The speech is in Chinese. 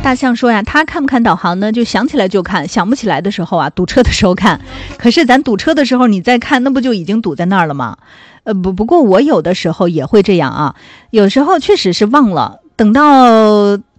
大象说呀，他看不看导航呢？就想起来就看，想不起来的时候啊，堵车的时候看。可是咱堵车的时候你再看，那不就已经堵在那儿了吗？不过我有的时候也会这样啊，有时候确实是忘了，等到